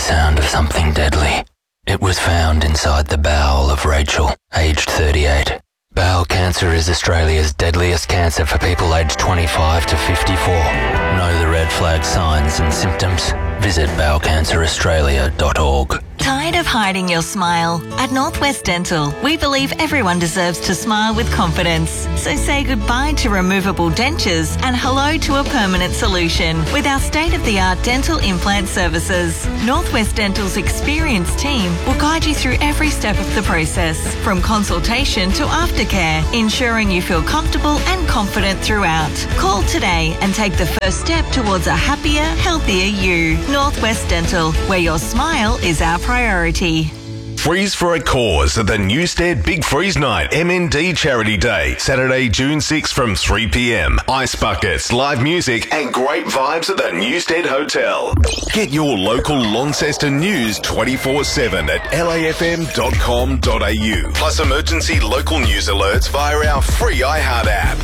sound of something deadly. It was found inside the bowel of Rachel, aged 38. Bowel cancer is Australia's deadliest cancer for people aged 25 to 54. Know the red flag signs and symptoms? Visit bowelcanceraustralia.org. Tired of hiding your smile? At Northwest Dental, we believe everyone deserves to smile with confidence. So say goodbye to removable dentures and hello to a permanent solution with our state-of-the-art dental implant services. Northwest Dental's experienced team will guide you through every step of the process, from consultation to aftercare, ensuring you feel comfortable and confident throughout. Call today and take the first step towards a happier, healthier you. Northwest Dental, where your smile is our priority. Freeze for a cause at the Newstead Big Freeze Night MND Charity Day, Saturday, June 6 from 3 p.m. Ice buckets, live music and great vibes at the Newstead Hotel. Get your local Launceston news 24/7 at lafm.com.au. Plus emergency local news alerts via our free iHeart app.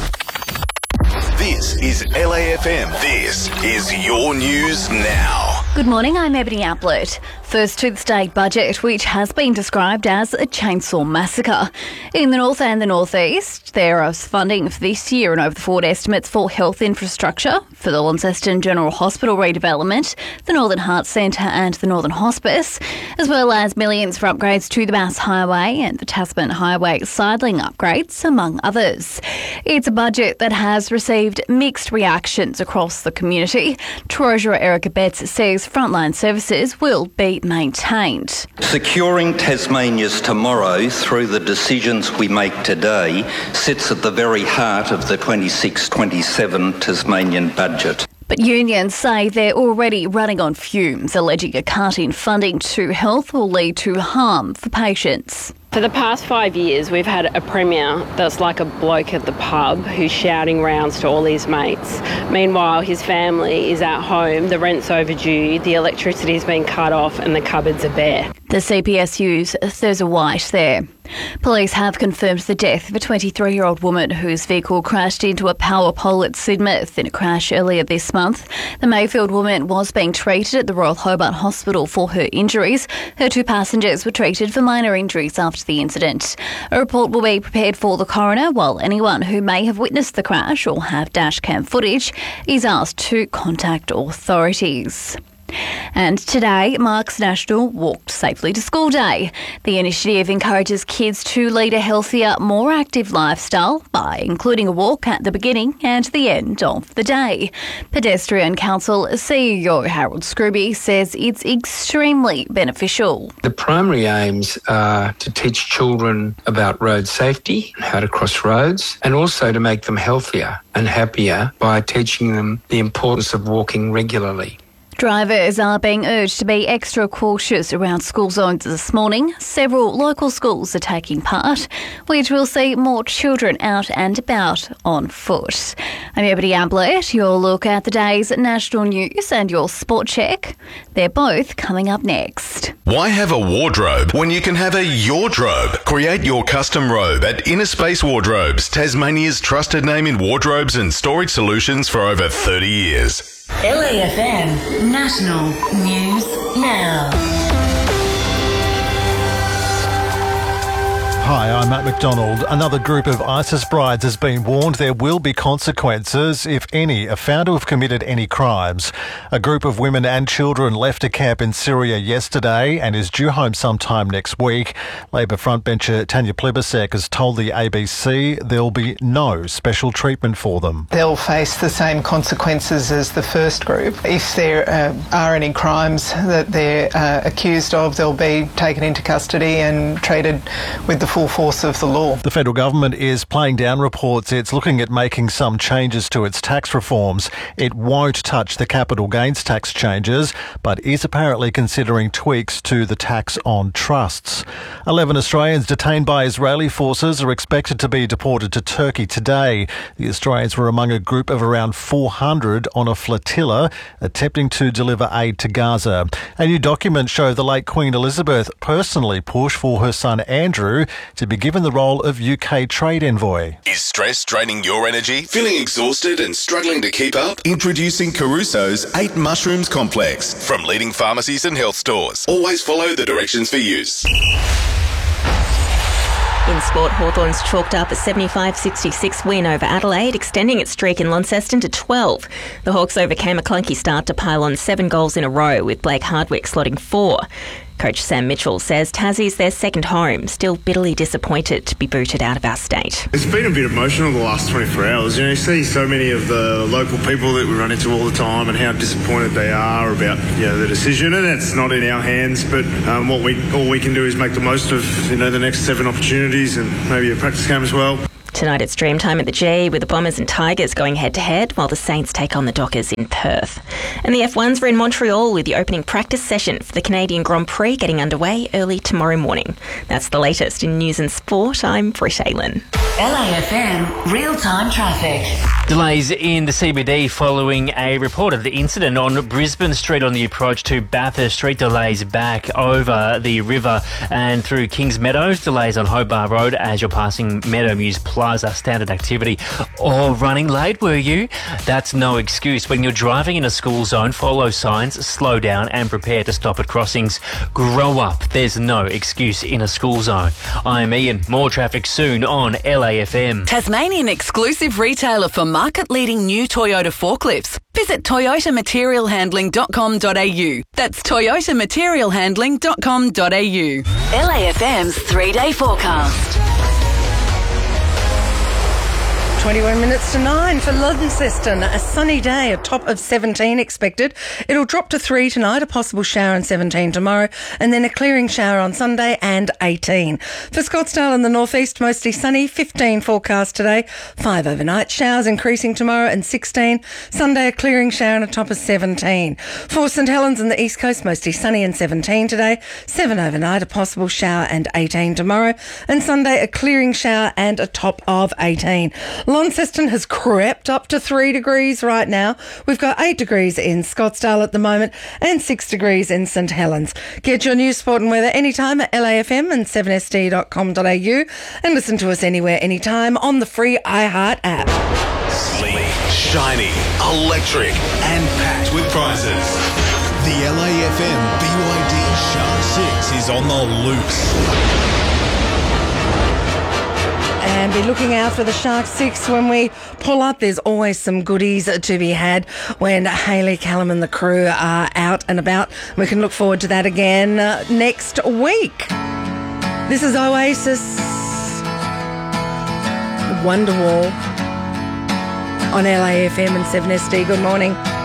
This is LAFM. This is your news now. Good morning, I'm Ebony Ablett. First to the state budget, which has been described as a chainsaw massacre. In the north and the northeast, there is funding for this year and over the forward estimates for health infrastructure, for the Launceston General Hospital redevelopment, the Northern Heart Centre and the Northern Hospice, as well as millions for upgrades to the Bass Highway and the Tasman Highway sidelink upgrades, among others. It's a budget that has received mixed reactions across the community. Treasurer Erica Betts says frontline services will be maintained. Securing Tasmania's tomorrow through the decisions we make today sits at the very heart of the 26-27 Tasmanian budget. But unions say they're already running on fumes, alleging a cut in funding to health will lead to harm for patients. For the past 5 years, we've had a premier that's like a bloke at the pub who's shouting rounds to all his mates. Meanwhile, his family is at home, the rent's overdue, the electricity's been cut off and the cupboards are bare. The CPSU's Thurza White there. Police have confirmed the death of a 23-year-old woman whose vehicle crashed into a power pole at Sidmouth in a crash earlier this month. The Mayfield woman was being treated at the Royal Hobart Hospital for her injuries. Her two passengers were treated for minor injuries after the incident. A report will be prepared for the coroner, while anyone who may have witnessed the crash or have dashcam footage is asked to contact authorities. And today marks National Walk Safely to School Day. The initiative encourages kids to lead a healthier, more active lifestyle by including a walk at the beginning and the end of the day. Pedestrian Council CEO Harold Scrooby says it's extremely beneficial. The primary aims are to teach children about road safety, how to cross roads, and also to make them healthier and happier by teaching them the importance of walking regularly. Drivers are being urged to be extra cautious around school zones this morning. Several local schools are taking part, which will see more children out and about on foot. I'm Ebony Ablett. Your look at the day's national news and your sport check. They're both coming up next. Why have a wardrobe when you can have a yardrobe? Create your custom robe at Inner Space Wardrobes, Tasmania's trusted name in wardrobes and storage solutions for over 30 years. LAFM National News Now. Hi, I'm Matt McDonald. Another group of ISIS brides has been warned there will be consequences if any are found to have committed any crimes. A group of women and children left a camp in Syria yesterday and is due home sometime next week. Labor frontbencher Tanya Plibersek has told the ABC there'll be no special treatment for them. They'll face the same consequences as the first group. If there are any crimes that they're accused of, they'll be taken into custody and treated with the full force of the law. The federal government is playing down reports it's looking at making some changes to its tax reforms. It won't touch the capital gains tax changes, but is apparently considering tweaks to the tax on trusts. 11 Australians detained by Israeli forces are expected to be deported to Turkey today. The Australians were among a group of around 400 on a flotilla attempting to deliver aid to Gaza. A new document showed the late Queen Elizabeth personally pushed for her son Andrew to be given the role of UK trade envoy. Is stress draining your energy? Feeling exhausted and struggling to keep up? Introducing Caruso's 8 Mushrooms Complex from leading pharmacies and health stores. Always follow the directions for use. In sport, Hawthorns chalked up a 75-66 win over Adelaide, extending its streak in Launceston to 12. The Hawks overcame a clunky start to pile on 7 goals in a row, with Blake Hardwick slotting 4. Coach Sam Mitchell says Tassie's their second home, still bitterly disappointed to be booted out of our state. It's been a bit emotional the last 24 hours. You see so many of the local people that we run into all the time and how disappointed they are about the decision, and it's not in our hands, but all we can do is make the most of the next 7 opportunities and maybe a practice game as well. Tonight it's Dreamtime at the G, with the Bombers and Tigers going head-to-head, while the Saints take on the Dockers in Perth. And the F1s were in Montreal, with the opening practice session for the Canadian Grand Prix getting underway early tomorrow morning. That's the latest in news and sport. I'm Britt Aylin. LAFM real-time traffic. Delays in the CBD following a report of the incident on Brisbane Street on the approach to Bathurst Street. Delays back over the river and through Kings Meadows. Delays on Hobart Road as you're passing Meadowmuse Plaza. Standard activity. Or running late, were you? That's no excuse. When you're driving in a school zone, follow signs, slow down and prepare to stop at crossings. Grow up. There's no excuse in a school zone. I'm Ian. More traffic soon on LAFM. Tasmanian exclusive retailer for market-leading new Toyota forklifts. Visit toyotamaterialhandling.com.au. That's toyotamaterialhandling.com.au. LAFM's 3-day forecast. 21 minutes to 9 for Launceston. A sunny day, a top of 17 expected. It'll drop to 3 tonight, a possible shower and 17 tomorrow, and then a clearing shower on Sunday and 18. For Scottsdale and the northeast, mostly sunny, 15 forecast today, 5 overnight showers increasing tomorrow and 16. Sunday a clearing shower and a top of 17. For St Helens and the east coast, mostly sunny and 17 today, 7 overnight, a possible shower and 18 tomorrow, and Sunday a clearing shower and a top of 18. Launceston has crept up to 3 degrees right now. We've got 8 degrees in Scottsdale at the moment and 6 degrees in St Helens. Get your news, sport and weather anytime at LAFM and 7sd.com.au and listen to us anywhere, anytime on the free iHeart app. Sleek, shiny, electric and packed with prizes. The LAFM BYD Shark 6 is on the loose. And be looking out for the Shark 6 when we pull up. There's always some goodies to be had when Hayley, Callum and the crew are out and about. We can look forward to that again next week. This is Oasis, Wonderwall on LAFM and 7SD. Good morning.